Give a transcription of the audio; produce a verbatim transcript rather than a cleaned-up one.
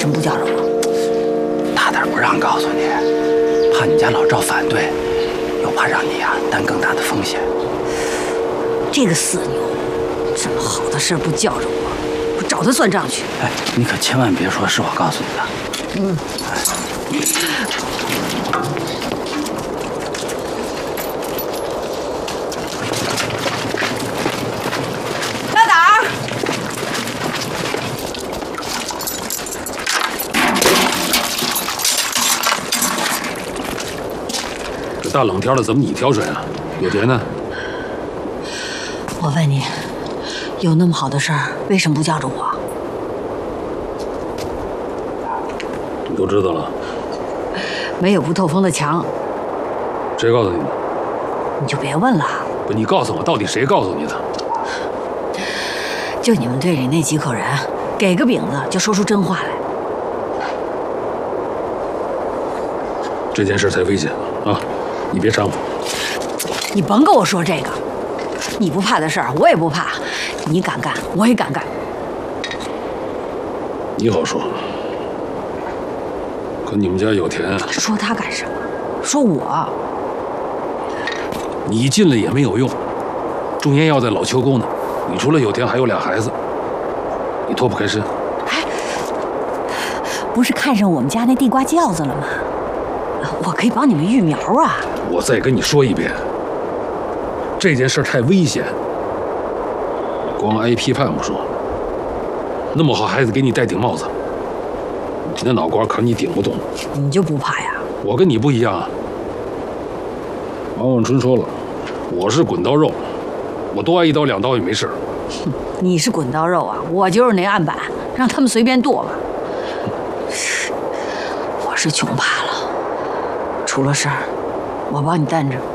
什么不叫着我？ 大胆不让告诉你，怕你家老赵反对，又怕让你呀、啊、担更大的风险。 这个死牛，这么好的事不叫着我，我找他算账去。 哎，你可千万别说是我告诉你的。 嗯。大胆儿！ 这大冷天的，怎么你挑水啊？有钱呢？ 我问你，有那么好的事儿，为什么不叫着我？ 你都知道了？ 没有不透风的墙。 谁告诉你的？ 你就别问了。 不，你告诉我，到底谁告诉你的？ 就你们队里那几口人，给个饼子就说出真话来。 这件事才危险啊！你别掺和。 你甭跟我说这个。你不怕的事儿，我也不怕。你敢干，我也敢干。 你好说，可你们家有田啊。 说他干什么？说我。 你进来也没有用，种烟药在老秋沟呢。你除了有田，还有俩孩子，你脱不开身。 哎，不是看上我们家那地瓜轿子了吗？我可以帮你们育苗啊。 我再跟你说一遍。这件事太危险，光挨批判不说，那么好孩子给你戴顶帽子，你那脑瓜可你顶不动。 你就不怕呀？ 我跟你不一样啊。王万春说了，我是滚刀肉，我多挨一刀两刀也没事。 你是滚刀肉啊，我就是那案板，让他们随便剁吧。我是穷怕了，出了事儿，我帮你担着。